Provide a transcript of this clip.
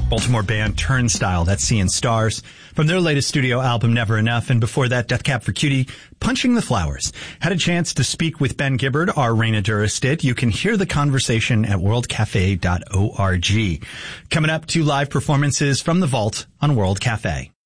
Baltimore band Turnstile, that's Seeing Stars, from their latest studio album Never Enough, and before that, Death Cab for Cutie, Punching the Flowers. Had a chance to speak with Ben Gibbard, our Raina Duras did. You can hear the conversation at worldcafe.org. Coming up, 2 live performances from the Vault on World Cafe.